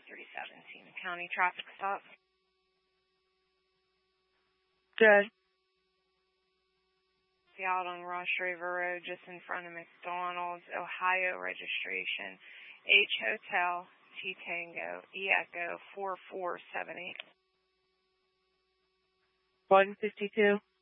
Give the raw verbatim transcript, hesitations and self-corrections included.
three seventeen. County traffic stop. Good. Out on Rush River Road, just in front of McDonald's, Ohio registration, H Hotel, T Tango, E Echo, four four seven eight. one fifty-two.